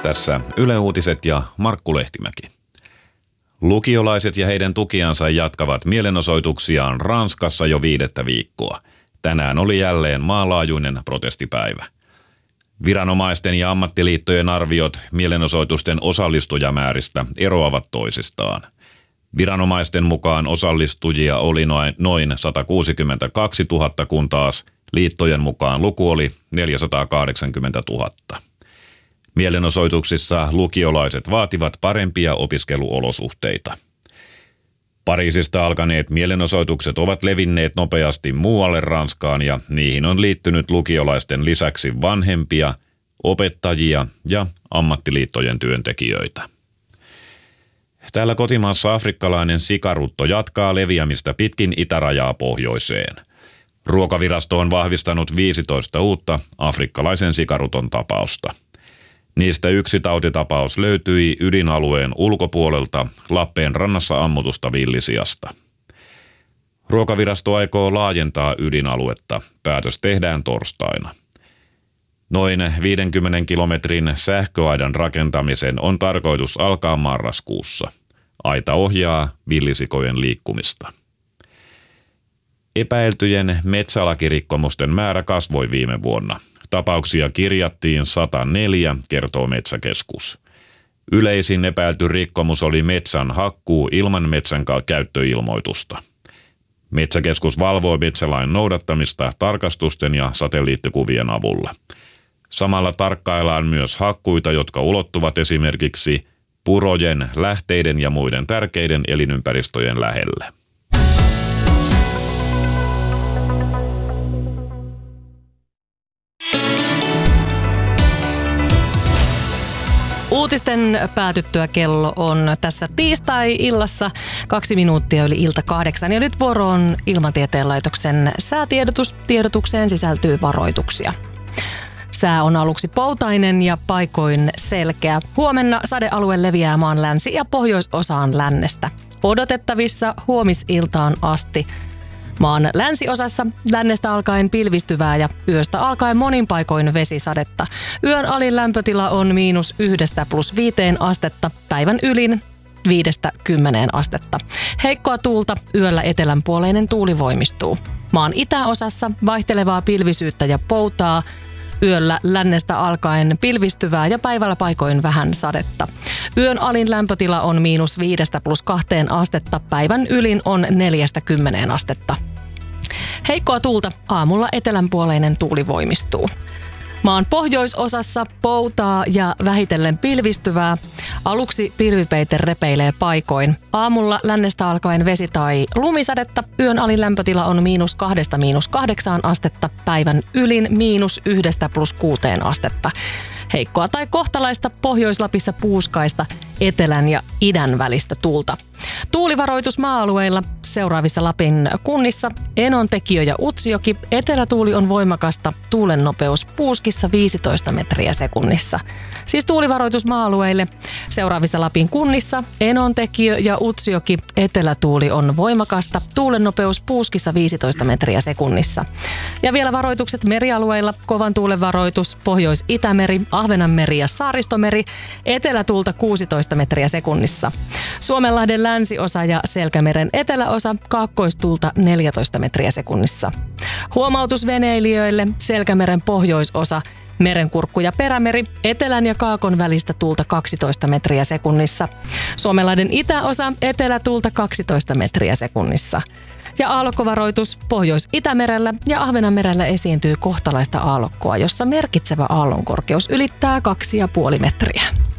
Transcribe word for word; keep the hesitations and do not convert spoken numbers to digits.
Tässä Yle Uutiset ja Markku Lehtimäki. Lukiolaiset ja heidän tukijansa jatkavat mielenosoituksiaan Ranskassa jo viidettä viikkoa. Tänään oli jälleen maanlaajuinen protestipäivä. Viranomaisten ja ammattiliittojen arviot mielenosoitusten osallistujamääristä eroavat toisistaan. Viranomaisten mukaan osallistujia oli noin satakuusikymmentäkaksituhatta, kun taas liittojen mukaan luku oli neljäsataakahdeksankymmentätuhatta. Mielenosoituksissa lukiolaiset vaativat parempia opiskeluolosuhteita. Pariisista alkaneet mielenosoitukset ovat levinneet nopeasti muualle Ranskaan ja niihin on liittynyt lukiolaisten lisäksi vanhempia, opettajia ja ammattiliittojen työntekijöitä. Täällä kotimaassa afrikkalainen sikarutto jatkaa leviämistä pitkin itärajaa pohjoiseen. Ruokavirasto on vahvistanut viisitoista uutta afrikkalaisen sikaruton tapausta. Niistä yksi tautitapaus löytyi ydinalueen ulkopuolelta Lappeenrannassa ammutusta villisiasta. Ruokavirasto aikoo laajentaa ydinaluetta. Päätös tehdään torstaina. Noin viidenkymmenen kilometrin sähköaidan rakentamisen on tarkoitus alkaa marraskuussa. Aita ohjaa villisikojen liikkumista. Epäiltyjen metsälakirikkomusten määrä kasvoi viime vuonna. Tapauksia kirjattiin sata neljä, kertoo Metsäkeskus. Yleisin epäilty rikkomus oli metsän hakkuu ilman metsän käyttöilmoitusta. Metsäkeskus valvoo metsälain noudattamista tarkastusten ja satelliittikuvien avulla. Samalla tarkkaillaan myös hakkuita, jotka ulottuvat esimerkiksi purojen, lähteiden ja muiden tärkeiden elinympäristöjen lähelle. Uutisten päätyttyä kello on tässä tiistai-illassa kaksi minuuttia yli ilta kahdeksan. Ja nyt vuoro on Ilmatieteen laitoksen säätiedotus. Tiedotukseen sisältyy varoituksia. Sää on aluksi poutainen ja paikoin selkeä. Huomenna sadealue leviää maan länsi- ja pohjoisosaan lännestä. Odotettavissa huomisiltaan asti. Maan länsiosassa lännestä alkaen pilvistyvää ja yöstä alkaen monin paikoin vesisadetta. Yön alin lämpötila on miinus yhdestä plus viiteen astetta, päivän ylin viidestä kymmeneen astetta. Heikkoa tuulta, yöllä etelänpuoleinen tuuli voimistuu. Maan itäosassa vaihtelevaa pilvisyyttä ja poutaa. Yöllä lännestä alkaen pilvistyvää ja päivällä paikoin vähän sadetta. Yön alin lämpötila on miinus viidestä plus kahteen astetta, päivän ylin on neljästä kymmeneen astetta. Heikkoa tuulta, aamulla etelänpuoleinen tuuli voimistuu. Maan pohjoisosassa poutaa ja vähitellen pilvistyvää. Aluksi pilvipeite repeilee paikoin. Aamulla lännestä alkaen vesi- tai lumisadetta. Yön alin lämpötila on miinus kahdesta miinus kahdeksaan astetta. Päivän ylin miinus yhdestä plus kuuteen astetta. Heikkoa tai kohtalaista Pohjois-Lapissa puuskaista etelän ja idän välistä tuulta. Tuulivaroitus maa-alueilla seuraavissa Lapin kunnissa. Enontekiö ja Utsjoki. Etelätuuli on voimakasta. Tuulen nopeus puuskissa viisitoista metriä sekunnissa. Siis tuulivaroitus maa-alueille seuraavissa Lapin kunnissa. Enontekiö ja Utsjoki. Etelätuuli on voimakasta. Tuulen nopeus puuskissa viisitoista metriä sekunnissa. Ja vielä varoitukset merialueilla. Kovan tuulen varoitus Pohjois-Itämeri, Ahvenanmeri ja Saaristomeri. Etelätuulta kuusitoista metriä sekunnissa. Suomenlahden länsiosa ja Selkämeren eteläosa, kaakkoistuulta neljätoista metriä sekunnissa. Huomautus veneilijöille, Selkämeren pohjoisosa, Merenkurkku ja Perämeri, etelän ja kaakon välistä tuulta kaksitoista metriä sekunnissa. Suomenlahden itäosa, etelätuulta kaksitoista metriä sekunnissa. Ja aallokkovaroitus Pohjois-Itämerellä ja Ahvenanmerellä esiintyy kohtalaista aallokkoa, jossa merkitsevä aallonkorkeus ylittää kaksi pilkku viisi metriä.